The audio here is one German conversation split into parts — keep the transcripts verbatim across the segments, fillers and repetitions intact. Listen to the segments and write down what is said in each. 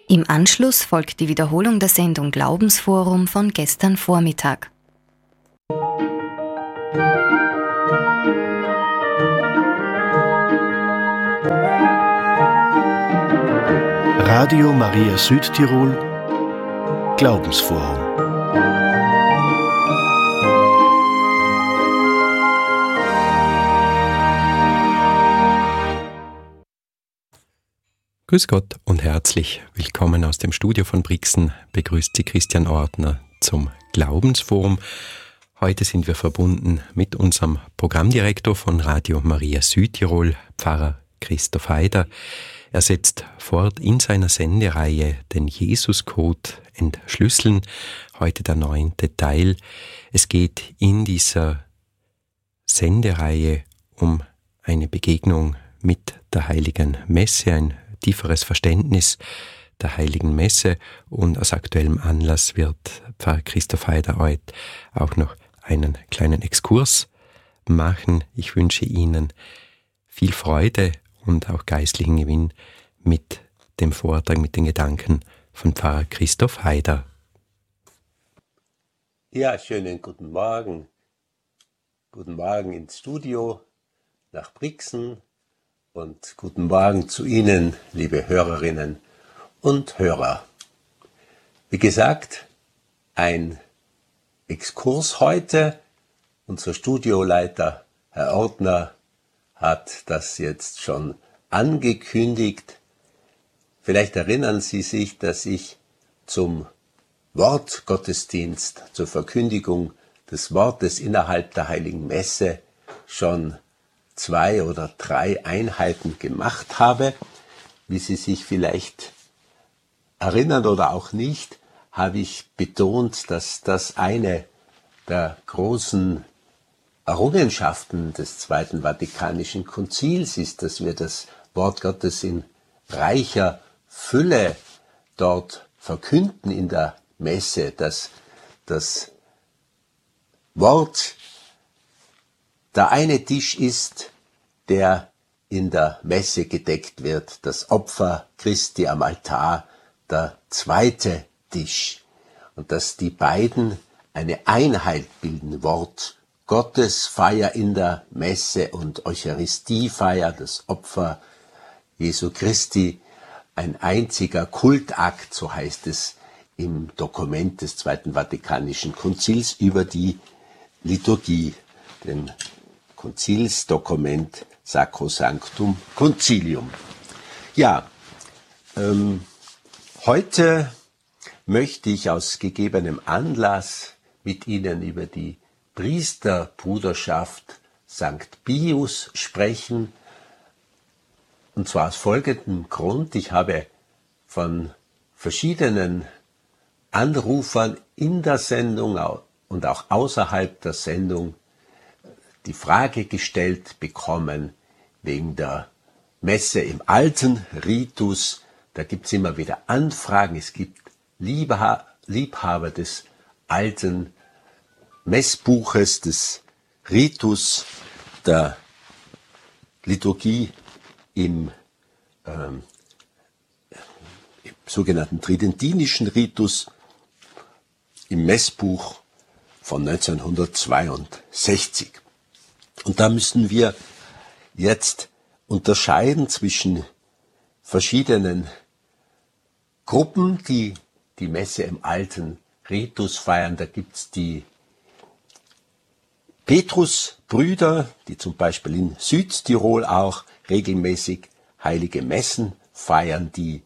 Im Anschluss folgt die Wiederholung der Sendung Glaubensforum von gestern Vormittag. Radio Maria Südtirol Glaubensforum. Grüß Gott und herzlich willkommen aus dem Studio von Brixen. Begrüßt Sie Christian Ortner zum Glaubensforum. Heute sind wir verbunden mit unserem Programmdirektor von Radio Maria Südtirol, Pfarrer Christoph Haider. Er setzt fort in seiner Sendereihe den Jesus-Code entschlüsseln. Heute der neunte Teil. Es geht in dieser Sendereihe um eine Begegnung mit der Heiligen Messe, ein tieferes Verständnis der Heiligen Messe, und aus aktuellem Anlass wird Pfarrer Christoph Haider heute auch noch einen kleinen Exkurs machen. Ich wünsche Ihnen viel Freude und auch geistlichen Gewinn mit dem Vortrag, mit den Gedanken von Pfarrer Christoph Haider. Ja, schönen guten Morgen. Guten Morgen ins Studio nach Brixen und guten Morgen zu Ihnen, liebe Hörerinnen und Hörer. Wie gesagt, ein Exkurs heute. Unser Studioleiter, Herr Ortner, hat das jetzt schon angekündigt. Vielleicht erinnern Sie sich, dass ich zum Wortgottesdienst, zur Verkündigung des Wortes innerhalb der Heiligen Messe schon zwei oder drei Einheiten gemacht habe. Wie Sie sich vielleicht erinnern oder auch nicht, habe ich betont, dass das eine der großen Errungenschaften des Zweiten Vatikanischen Konzils ist, dass wir das Wort Gottes in reicher Fülle dort verkünden in der Messe, dass das Wort der eine Tisch ist, der in der Messe gedeckt wird, das Opfer Christi am Altar, der zweite Tisch, und dass die beiden eine Einheit bilden, Wort Gottesfeier in der Messe und Eucharistiefeier, das Opfer Jesu Christi, ein einziger Kultakt, so heißt es im Dokument des Zweiten Vatikanischen Konzils über die Liturgie, dem Konzilsdokument Sacrosanctum Concilium. Ja, ähm, heute möchte ich aus gegebenem Anlass mit Ihnen über die Priesterbruderschaft Sankt Pius sprechen, und zwar aus folgendem Grund. Ich habe von verschiedenen Anrufern in der Sendung und auch außerhalb der Sendung die Frage gestellt bekommen wegen der Messe im alten Ritus. Da gibt es immer wieder Anfragen. Es gibt Liebha- Liebhaber des alten Messbuches, des Ritus der Liturgie im, ähm, im sogenannten tridentinischen Ritus, im Messbuch von neunzehnhundertzweiundsechzig. Und da müssen wir jetzt unterscheiden zwischen verschiedenen Gruppen, die die Messe im alten Ritus feiern. Da gibt es die Petrusbrüder, die zum Beispiel in Südtirol auch regelmäßig heilige Messen feiern, die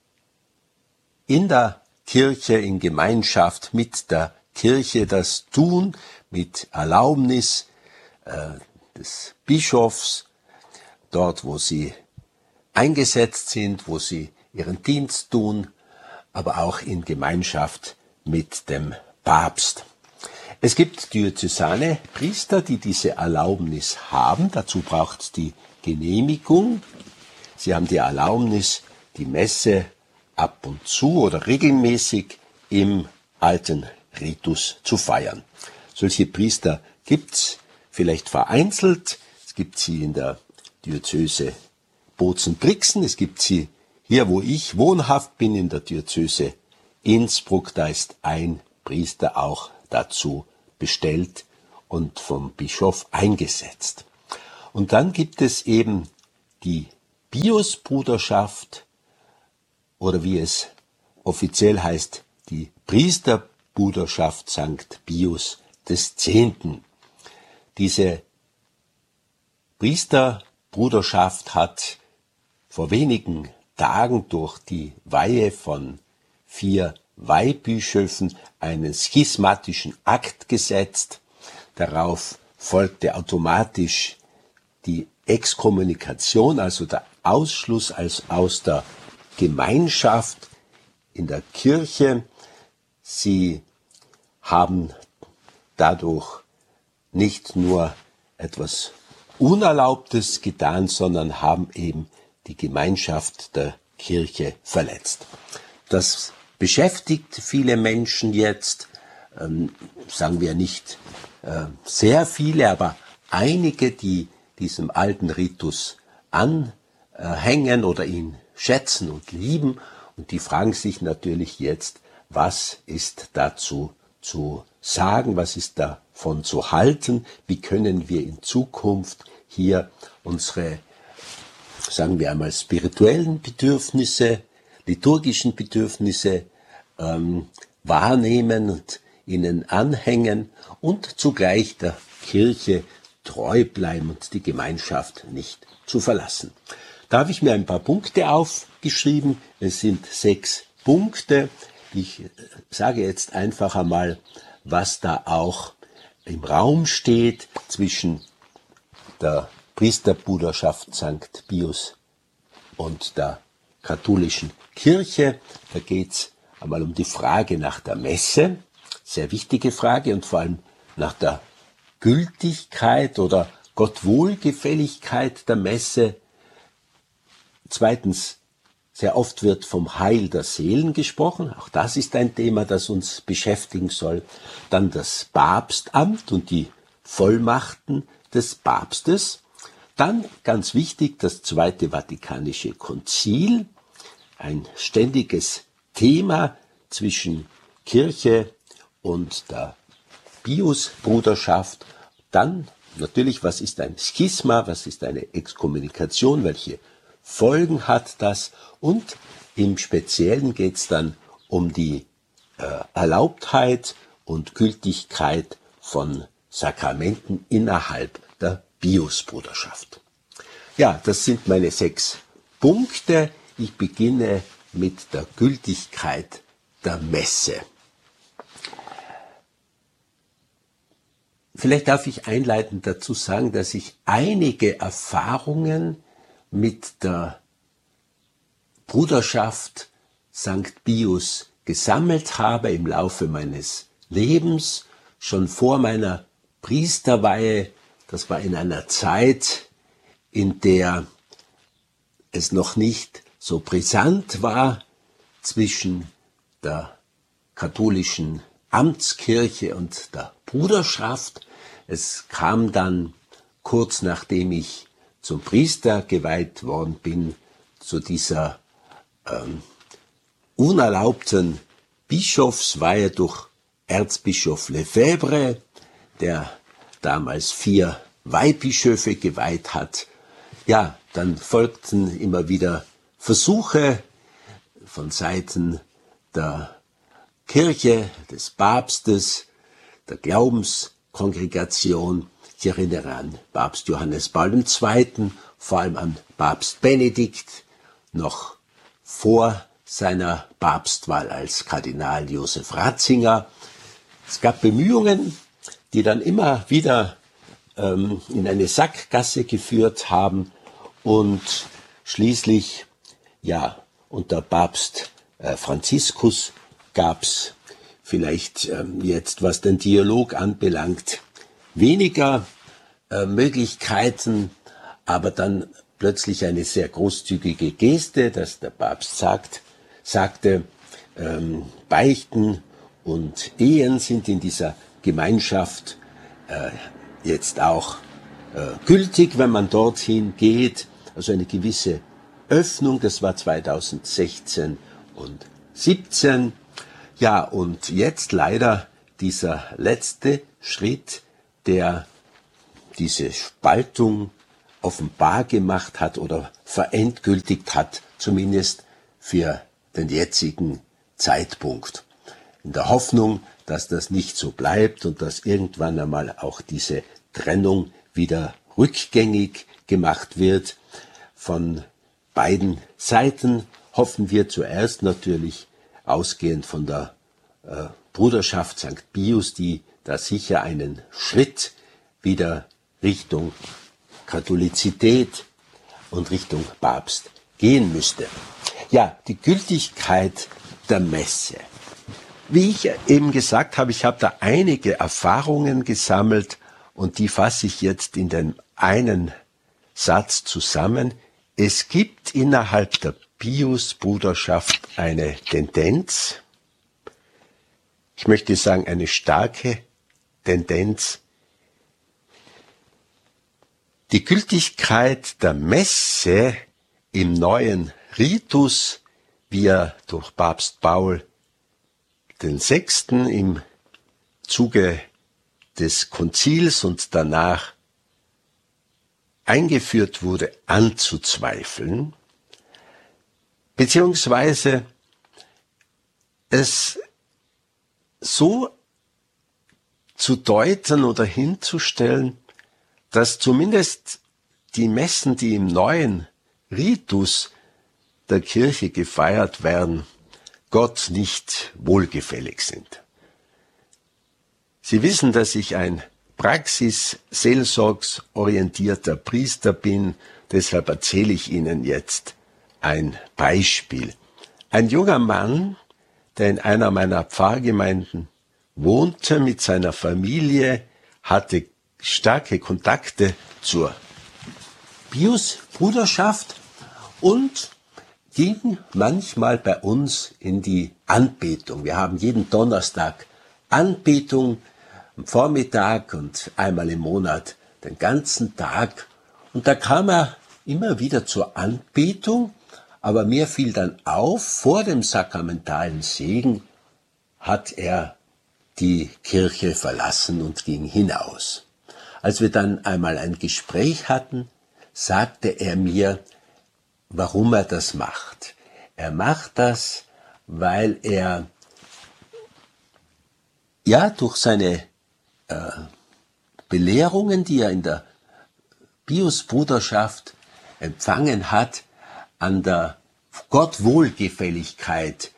in der Kirche, in Gemeinschaft mit der Kirche das tun, mit Erlaubnis äh, des Bischofs, dort wo sie eingesetzt sind, wo sie ihren Dienst tun, aber auch in Gemeinschaft mit dem Papst. Es gibt diözesane Priester, die diese Erlaubnis haben. Dazu braucht es die Genehmigung. Sie haben die Erlaubnis, die Messe ab und zu oder regelmäßig im alten Ritus zu feiern. Solche Priester gibt es vielleicht vereinzelt. Es gibt sie in der Diözese Bozen-Brixen, es gibt sie hier wo ich wohnhaft bin in der Diözese Innsbruck, da ist ein Priester auch dazu bestellt und vom Bischof eingesetzt. Und dann gibt es eben die Piusbruderschaft, oder wie es offiziell heißt, die Priesterbruderschaft Sankt Pius des Zehnten. Diese Priesterbruderschaft hat vor wenigen Tagen durch die Weihe von vier Weihbischöfen einen schismatischen Akt gesetzt. Darauf folgte automatisch die Exkommunikation, also der Ausschluss als aus der Gemeinschaft in der Kirche. Sie haben dadurch nicht nur etwas Unerlaubtes getan, sondern haben eben die Gemeinschaft der Kirche verletzt. Das beschäftigt viele Menschen jetzt, ähm, sagen wir nicht äh, sehr viele, aber einige, die diesem alten Ritus anhängen oder ihn schätzen und lieben. Und die fragen sich natürlich jetzt, was ist dazu zu sagen, was ist davon zu halten, wie können wir in Zukunft hier unsere, sagen wir einmal, spirituellen Bedürfnisse, liturgischen Bedürfnisse ähm, wahrnehmen und ihnen anhängen und zugleich der Kirche treu bleiben und die Gemeinschaft nicht zu verlassen. Da habe ich mir ein paar Punkte aufgeschrieben. Es sind sechs Punkte. Ich sage jetzt einfach einmal, was da auch im Raum steht zwischen der Priesterbruderschaft Sankt Pius und der katholischen Kirche. Da geht es einmal um die Frage nach der Messe, sehr wichtige Frage, und vor allem nach der Gültigkeit oder Gottwohlgefälligkeit der Messe. Zweitens, sehr oft wird vom Heil der Seelen gesprochen. Auch das ist ein Thema, das uns beschäftigen soll. Dann das Papstamt und die Vollmachten des Papstes. Dann, ganz wichtig, das Zweite Vatikanische Konzil. Ein ständiges Thema zwischen Kirche und der Piusbruderschaft. Dann natürlich, was ist ein Schisma, was ist eine Exkommunikation, welche Folgen hat das? Und im Speziellen geht es dann um die äh, Erlaubtheit und Gültigkeit von Sakramenten innerhalb der Piusbruderschaft. Ja, das sind meine sechs Punkte. Ich beginne mit der Gültigkeit der Messe. Vielleicht darf ich einleitend dazu sagen, dass ich einige Erfahrungen mit der Bruderschaft Sankt Pius gesammelt habe im Laufe meines Lebens, schon vor meiner Priesterweihe. Das war in einer Zeit, in der es noch nicht so brisant war zwischen der katholischen Amtskirche und der Bruderschaft. Es kam dann kurz nachdem ich zum Priester geweiht worden bin, zu dieser ähm, unerlaubten Bischofsweihe durch Erzbischof Lefebvre, der damals vier Weihbischöfe geweiht hat. Ja, dann folgten immer wieder Versuche von Seiten der Kirche, des Papstes, der Glaubenskongregation. Ich erinnere an Papst Johannes Paul der Zweite., vor allem an Papst Benedikt, noch vor seiner Papstwahl als Kardinal Josef Ratzinger. Es gab Bemühungen, die dann immer wieder ähm, in eine Sackgasse geführt haben und schließlich, ja, unter Papst äh, Franziskus gab es vielleicht ähm, jetzt, was den Dialog anbelangt, weniger äh, Möglichkeiten, aber dann plötzlich eine sehr großzügige Geste, dass der Papst sagt, sagte, ähm, Beichten und Ehen sind in dieser Gemeinschaft äh, jetzt auch äh, gültig, wenn man dorthin geht, also eine gewisse Öffnung. Das war zweitausendsechzehn und siebzehn. Ja, und jetzt leider dieser letzte Schritt, der diese Spaltung offenbar gemacht hat oder verendgültigt hat, zumindest für den jetzigen Zeitpunkt. In der Hoffnung, dass das nicht so bleibt und dass irgendwann einmal auch diese Trennung wieder rückgängig gemacht wird. Von beiden Seiten hoffen wir zuerst natürlich, ausgehend von der äh, Bruderschaft Sankt Pius, die da sicher einen Schritt wieder Richtung Katholizität und Richtung Papst gehen müsste. Ja, die Gültigkeit der Messe. Wie ich eben gesagt habe, ich habe da einige Erfahrungen gesammelt und die fasse ich jetzt in den einen Satz zusammen. Es gibt innerhalb der Pius-Bruderschaft eine Tendenz, ich möchte sagen eine starke Tendenz, die Gültigkeit der Messe im neuen Ritus, wie er durch Papst Paul den Sechsten im Zuge des Konzils und danach eingeführt wurde, anzuzweifeln, beziehungsweise es so zu deuten oder hinzustellen, dass zumindest die Messen, die im neuen Ritus der Kirche gefeiert werden, Gott nicht wohlgefällig sind. Sie wissen, dass ich ein praxis-seelsorgsorientierter Priester bin, deshalb erzähle ich Ihnen jetzt ein Beispiel. Ein junger Mann, der in einer meiner Pfarrgemeinden wohnte mit seiner Familie, hatte starke Kontakte zur Pius-Bruderschaft und ging manchmal bei uns in die Anbetung. Wir haben jeden Donnerstag Anbetung am Vormittag und einmal im Monat den ganzen Tag. Und da kam er immer wieder zur Anbetung, aber mir fiel dann auf, vor dem sakramentalen Segen hat er die Kirche verlassen und ging hinaus. Als wir dann einmal ein Gespräch hatten, sagte er mir, warum er das macht. Er macht das, weil er ja durch seine äh, Belehrungen, die er in der Pius-Bruderschaft empfangen hat, an der Gottwohlgefälligkeit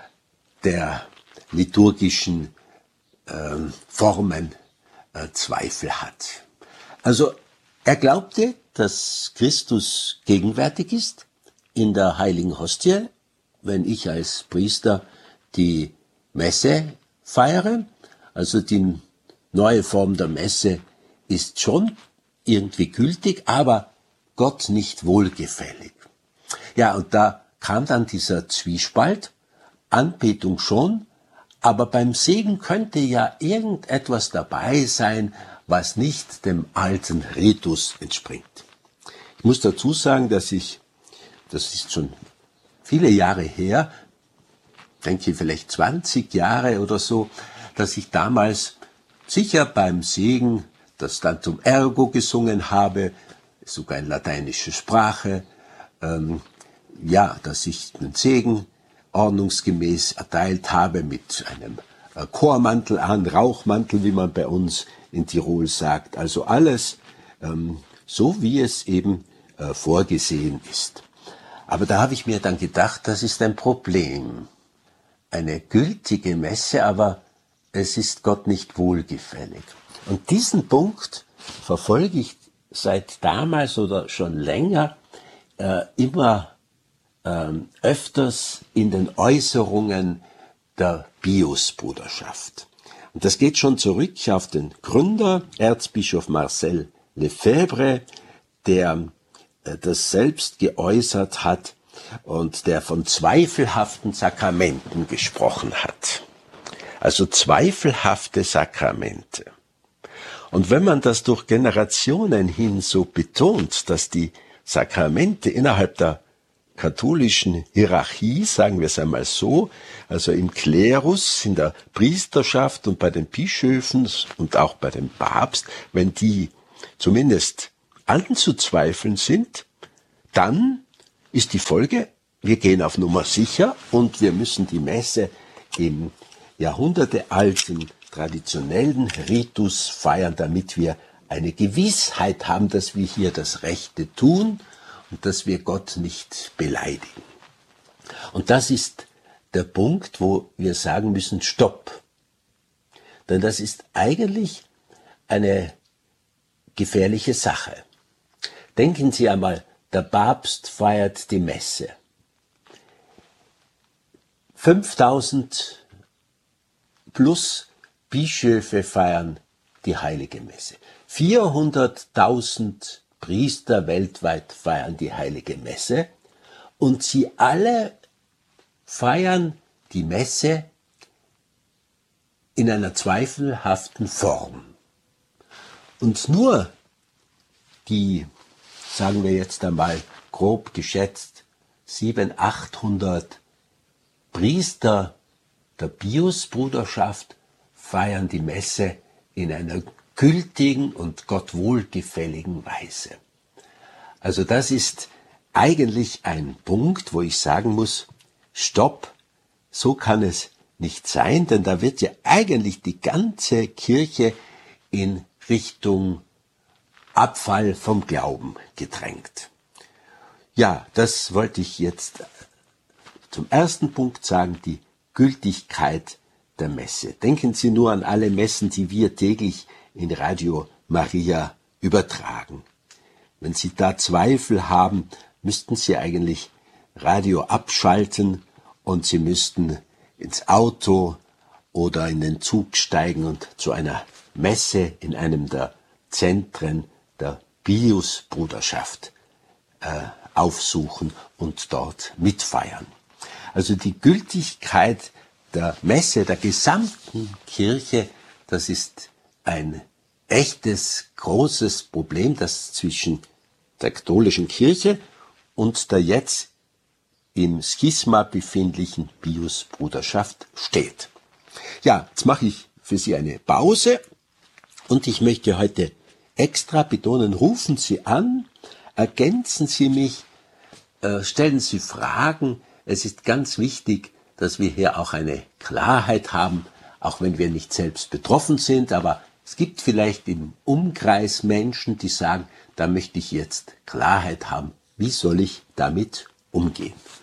der liturgischen äh, Formen äh, Zweifel hat. Also er glaubte, dass Christus gegenwärtig ist in der heiligen Hostie, wenn ich als Priester die Messe feiere. Also die neue Form der Messe ist schon irgendwie gültig, aber Gott nicht wohlgefällig. Ja, und da kam dann dieser Zwiespalt, Anbetung schon, aber beim Segen könnte ja irgendetwas dabei sein, was nicht dem alten Ritus entspringt. Ich muss dazu sagen, dass ich, das ist schon viele Jahre her, denke vielleicht zwanzig Jahre oder so, dass ich damals sicher beim Segen das Tantum Ergo gesungen habe, sogar in lateinischer Sprache, ähm, ja, dass ich den Segen ordnungsgemäß erteilt habe mit einem äh, Chormantel an, Rauchmantel, wie man bei uns in Tirol sagt. Also alles ähm, so, wie es eben äh, vorgesehen ist. Aber da habe ich mir dann gedacht, das ist ein Problem. Eine gültige Messe, aber es ist Gott nicht wohlgefällig. Und diesen Punkt verfolge ich seit damals oder schon länger äh, immer ähm, öfters in den Äußerungen der Pius-Bruderschaft. Und das geht schon zurück auf den Gründer, Erzbischof Marcel Lefebvre, der äh, das selbst geäußert hat und der von zweifelhaften Sakramenten gesprochen hat. Also zweifelhafte Sakramente. Und wenn man das durch Generationen hin so betont, dass die Sakramente innerhalb der katholischen Hierarchie, sagen wir es einmal so, also im Klerus, in der Priesterschaft und bei den Bischöfen und auch bei dem Papst, wenn die zumindest anzuzweifeln sind, dann ist die Folge, wir gehen auf Nummer sicher und wir müssen die Messe im jahrhundertealten traditionellen Ritus feiern, damit wir eine Gewissheit haben, dass wir hier das Rechte tun und dass wir Gott nicht beleidigen. Und das ist der Punkt, wo wir sagen müssen, stopp. Denn das ist eigentlich eine gefährliche Sache. Denken Sie einmal, der Papst feiert die Messe. fünftausend plus Bischöfe feiern die Heilige Messe. vierhunderttausend Priester weltweit feiern die Heilige Messe und sie alle feiern die Messe in einer zweifelhaften Form. Und nur die, sagen wir jetzt einmal grob geschätzt, siebenhundert, achthundert Priester der Piusbruderschaft feiern die Messe in einer gültigen und Gott wohlgefälligen Weise. Also das ist eigentlich ein Punkt, wo ich sagen muss, stopp, so kann es nicht sein, denn da wird ja eigentlich die ganze Kirche in Richtung Abfall vom Glauben gedrängt. Ja, das wollte ich jetzt zum ersten Punkt sagen, die Gültigkeit der Messe. Denken Sie nur an alle Messen, die wir täglich in Radio Maria übertragen. Wenn Sie da Zweifel haben, müssten Sie eigentlich Radio abschalten und Sie müssten ins Auto oder in den Zug steigen und zu einer Messe in einem der Zentren der Piusbruderschaft äh, aufsuchen und dort mitfeiern. Also die Gültigkeit der Messe, der gesamten Kirche, das ist ein echtes, großes Problem, das zwischen der katholischen Kirche und der jetzt im Schisma befindlichen Piusbruderschaft steht. Ja, jetzt mache ich für Sie eine Pause und ich möchte heute extra betonen, rufen Sie an, ergänzen Sie mich, äh, stellen Sie Fragen. Es ist ganz wichtig, dass wir hier auch eine Klarheit haben, auch wenn wir nicht selbst betroffen sind, aber es gibt vielleicht im Umkreis Menschen, die sagen, da möchte ich jetzt Klarheit haben, wie soll ich damit umgehen.